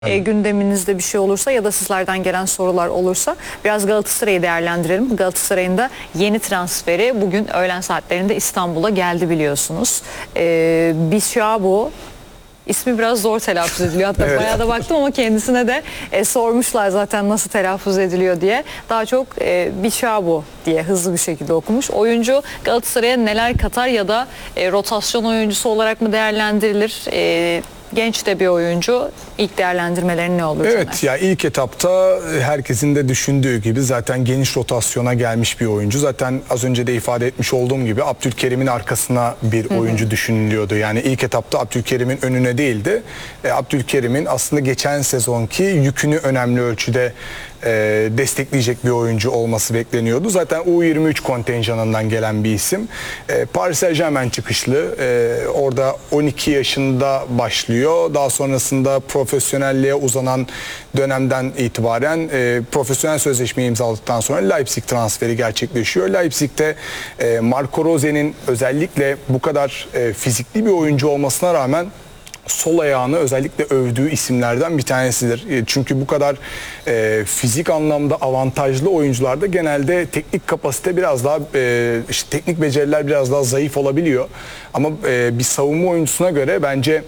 Gündeminizde bir şey olursa ya da sizlerden gelen sorular olursa biraz Galatasaray'ı değerlendirelim. Galatasaray'ın da yeni transferi bugün öğlen saatlerinde İstanbul'a geldi biliyorsunuz. Bişabu ismi biraz zor telaffuz ediliyor. Hatta Evet. bayağı da baktım ama kendisine de sormuşlar zaten nasıl telaffuz ediliyor diye. Daha çok Bişabu diye hızlı bir şekilde okumuş. Oyuncu Galatasaray'a neler katar ya da rotasyon oyuncusu olarak mı değerlendirilir? Genç de bir oyuncu. İlk değerlendirmelerin ne olur? Evet ya ilk etapta herkesin de düşündüğü gibi zaten geniş rotasyona gelmiş bir oyuncu. Zaten az önce de ifade etmiş olduğum gibi Abdülkerim'in arkasına bir oyuncu düşünülüyordu. Yani ilk etapta Abdülkerim'in önüne değildi. Abdülkerim'in aslında geçen sezonki yükünü önemli ölçüde destekleyecek bir oyuncu olması bekleniyordu. Zaten U23 kontenjanından gelen bir isim. Paris Saint-Germain çıkışlı. Orada 12 yaşında başlıyor. Daha sonrasında profesyonelliğe uzanan dönemden itibaren profesyonel sözleşmeyi imzaladıktan sonra Leipzig transferi gerçekleşiyor. Leipzig'te Marco Rose'nin özellikle bu kadar fizikli bir oyuncu olmasına rağmen sol ayağını özellikle övdüğü isimlerden bir tanesidir. Çünkü bu kadar fizik anlamda avantajlı oyuncularda genelde teknik kapasite biraz daha işte teknik beceriler biraz daha zayıf olabiliyor. Ama bir savunma oyuncusuna göre bence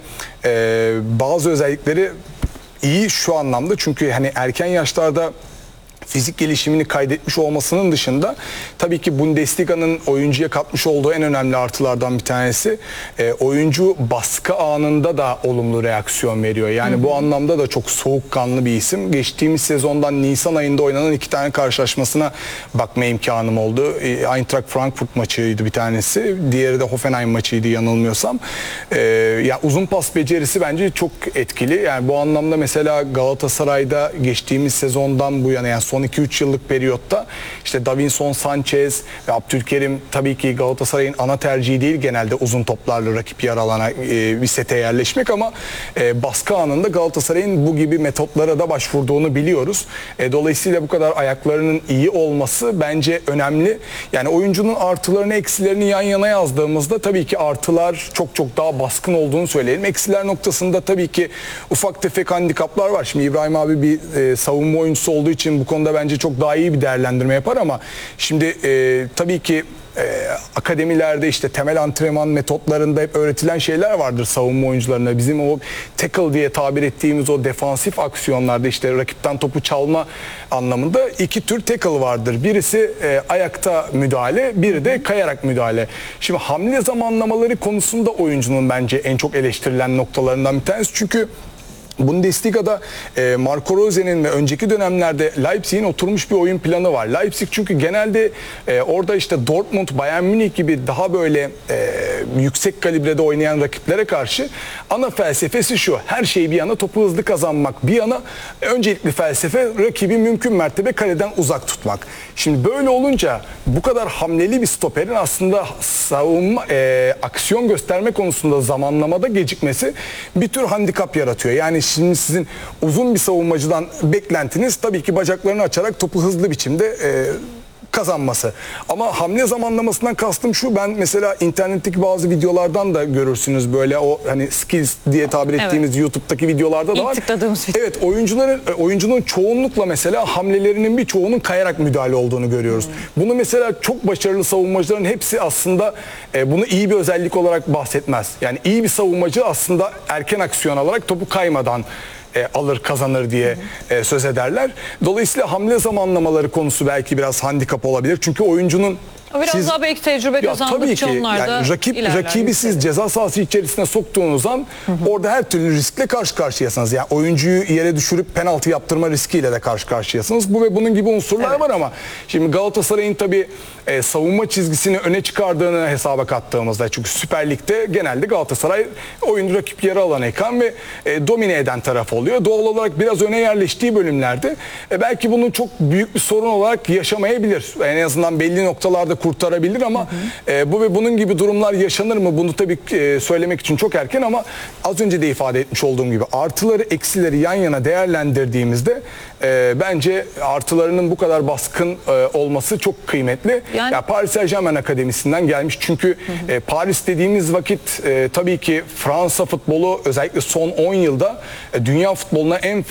bazı özellikleri iyi şu anlamda, çünkü hani erken yaşlarda fizik gelişimini kaydetmiş olmasının dışında tabii ki Bundesliga'nın oyuncuya katmış olduğu en önemli artılardan bir tanesi oyuncu baskı anında da olumlu reaksiyon veriyor. Yani bu anlamda da çok soğukkanlı bir isim. Geçtiğimiz sezondan Nisan ayında oynanan 2 tane karşılaşmasına bakma imkanım oldu. Eintracht Frankfurt maçıydı bir tanesi. Diğeri de Hoffenheim maçıydı yanılmıyorsam. Ya uzun pas becerisi bence çok etkili. Yani bu anlamda mesela Galatasaray'da geçtiğimiz sezondan bu yana, yani son 2-3 yıllık periyotta işte Davinson Sanchez ve Abdülkerim tabii ki Galatasaray'ın ana tercihi değil genelde uzun toplarla rakip yarı alana bir sete yerleşmek, ama baskı anında Galatasaray'ın bu gibi metotlara da başvurduğunu biliyoruz. Dolayısıyla bu kadar ayaklarının iyi olması bence önemli. Yani oyuncunun artılarını eksilerini yan yana yazdığımızda tabii ki artılar çok çok daha baskın olduğunu söyleyelim. Eksiler noktasında tabii ki ufak tefek handikaplar var. Şimdi İbrahim abi bir savunma oyuncusu olduğu için bu konuda bence çok daha iyi bir değerlendirme yapar, ama şimdi tabii ki akademilerde işte temel antrenman metotlarında hep öğretilen şeyler vardır savunma oyuncularına. Bizim o tackle diye tabir ettiğimiz o defansif aksiyonlarda işte rakipten topu çalma anlamında 2 tür tackle vardır. Birisi ayakta müdahale, biri de kayarak müdahale. Şimdi hamle zamanlamaları konusunda oyuncunun bence en çok eleştirilen noktalarından bir tanesi. Çünkü Bundesliga'da Marco Rose'nin ve önceki dönemlerde Leipzig'in oturmuş bir oyun planı var. Leipzig çünkü genelde orada işte Dortmund, Bayern Münih gibi daha böyle yüksek kalibrede oynayan rakiplere karşı ana felsefesi şu: her şey bir yana, topu hızlı kazanmak bir yana, öncelikli felsefe rakibi mümkün mertebe kaleden uzak tutmak. Şimdi böyle olunca bu kadar hamleli bir stoperin aslında savunma aksiyon gösterme konusunda zamanlamada gecikmesi bir tür handikap yaratıyor. Yani şimdi sizin uzun bir savunmacıdan beklentiniz tabii ki bacaklarını açarak topu hızlı biçimde kazanması. Ama hamle zamanlamasından kastım şu: ben mesela internetteki bazı videolardan da görürsünüz, böyle o hani skills diye tabir ettiğimiz YouTube'daki videolarda da var. Tıkladığımız video. Evet, oyuncunun çoğunlukla mesela hamlelerinin birçoğunun kayarak müdahale olduğunu görüyoruz. Bunu mesela çok başarılı savunmacıların hepsi aslında bunu iyi bir özellik olarak bahsetmez. Yani iyi bir savunmacı aslında erken aksiyon alarak topu kaymadan alır kazanır diye söz ederler. Dolayısıyla hamle zamanlamaları konusu belki biraz handikap olabilir. Çünkü oyuncunun biraz daha belki tecrübe kazandıkça onlar da yani rakibi siz ceza sahası içerisine soktuğunuz an orada her türlü riskle karşı karşıyasınız. Yani oyuncuyu yere düşürüp penaltı yaptırma riskiyle de karşı karşıyasınız. Bu ve bunun gibi unsurlar var, ama şimdi Galatasaray'ın tabii savunma çizgisini öne çıkardığını hesaba kattığımızda, çünkü Süper Lig'de genelde Galatasaray oyun rakip yarı alana yıkan ve domine eden taraf oluyor. Doğal olarak biraz öne yerleştiği bölümlerde belki bunu çok büyük bir sorun olarak yaşamayabilir. En azından belli noktalarda kurtarabilir, ama bu ve bunun gibi durumlar yaşanır mı? Bunu tabii söylemek için çok erken, ama az önce de ifade etmiş olduğum gibi artıları eksileri yan yana değerlendirdiğimizde bence artılarının bu kadar baskın olması çok kıymetli. Yani Ya Paris Saint-Germain Akademisi'nden gelmiş. Çünkü Paris dediğimiz vakit tabii ki Fransa futbolu özellikle son 10 yılda dünya futboluna en